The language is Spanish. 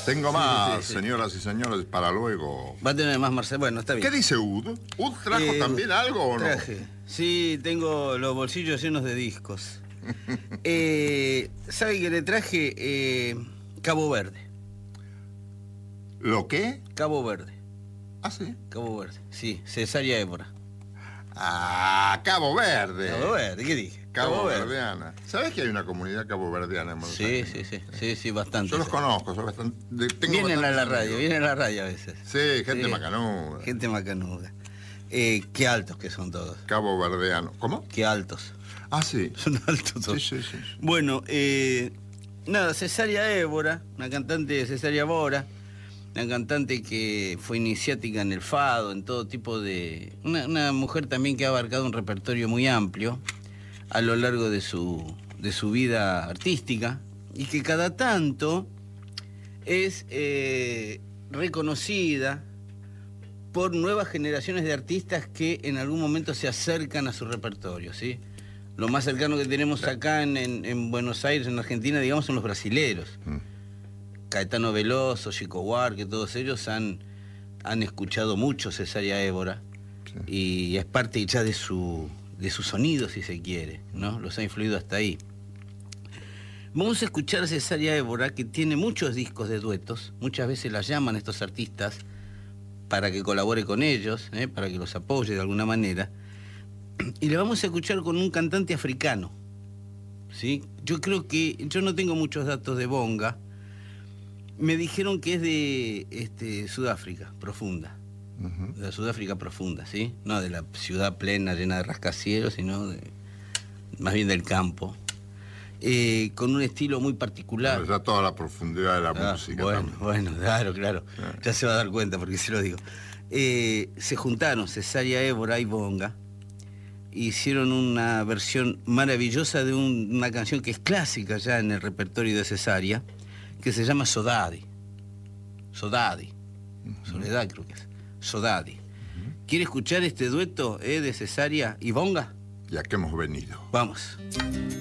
Tengo más, sí. señoras y señores, para luego. Va a tener más Marcelo. Bueno, está bien. ¿Qué dice Ud? ¿Ud trajo también algo o no? Traje. Sí, tengo los bolsillos llenos de discos. ¿Sabe que le traje Cabo Verde? ¿Lo qué? Cabo Verde. Ah, sí. Cabo Verde. Sí, Cesárea Évora. Ah, Cabo Verde. Cabo Verde, ¿qué dije? Cabo Verdeana. ¿Sabes que hay una comunidad caboverdiana en Buenos Aires? Sí, bastante. Yo los conozco, son bastante. Vienen a la radio a veces. Sí, gente macanuda. Gente macanuda. Qué altos que son todos. Cabo Verdeano. ¿Cómo? Qué altos. Ah, sí. Son altos todos. Sí. Bueno, nada, Cesárea Évora, una cantante de Cesárea Évora, una cantante que fue iniciática en el fado, en todo tipo de... Una mujer también que ha abarcado un repertorio muy amplio a lo largo de su vida artística y que cada tanto es reconocida por nuevas generaciones de artistas que en algún momento se acercan a su repertorio, ¿sí? Lo más cercano que tenemos acá en Buenos Aires, en Argentina, digamos, son los brasileros. Caetano Veloso, Chico Buarque, todos ellos han escuchado mucho Cesárea Évora, sí. Y es parte ya de su sonido, si se quiere, ¿no? Los ha influido hasta ahí. Vamos a escuchar a Cesárea Évora, que tiene muchos discos de duetos. Muchas veces la llaman estos artistas para que colabore con ellos, para que los apoye de alguna manera. Y le vamos a escuchar con un cantante africano, ¿sí? Yo no tengo muchos datos de Bonga. Me dijeron que es de Sudáfrica profunda. De la Sudáfrica profunda, ¿sí? No de la ciudad plena, llena de rascacielos, sino más bien del campo. Con un estilo muy particular. Pero ya toda la profundidad de la música. Bueno, claro. Ya se va a dar cuenta porque se lo digo. Se juntaron Cesárea Évora y Bonga. Hicieron una versión maravillosa de una canción que es clásica ya en el repertorio de Cesárea, que se llama Sodadi. Soledad creo que es. Sodadi. ¿Quiere escuchar este dueto de Cesárea y Bonga? Ya que hemos venido. Vamos.